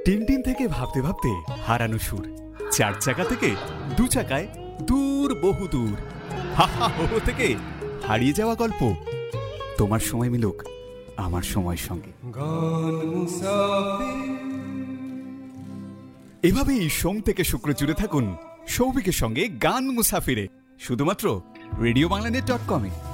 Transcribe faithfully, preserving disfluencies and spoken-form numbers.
Tintin থেকে ভাবতে ভাবতে হারানো সুর, চার চাকা থেকে দু চাকায় দূর বহু দূর, হা হা হো হো থেকে হারিয়ে যাওয়া গল্প। তোমার সময় মিলুক আমার সময়ের সঙ্গে। এভাবেই সোম থেকে শুক্র জুড়ে থাকুন সৌভিকের সঙ্গে গান মুসাফিরে, শুধুমাত্র রেডিও বাংলা নেট ডট কমে।